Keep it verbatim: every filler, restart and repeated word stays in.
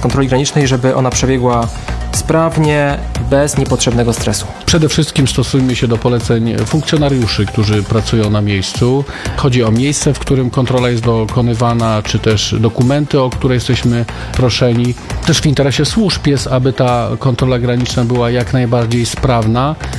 kontroli granicznej, żeby ona przebiegła sprawnie, bez niepotrzebnego stresu. Przede wszystkim stosujmy się do poleceń funkcjonariuszy, którzy pracują na miejscu. Chodzi o miejsce, w którym kontrola jest dokonywana, czy też dokumenty, o które jesteśmy proszeni. Też w interesie służb jest, aby ta kontrola graniczna była jak najbardziej sprawna.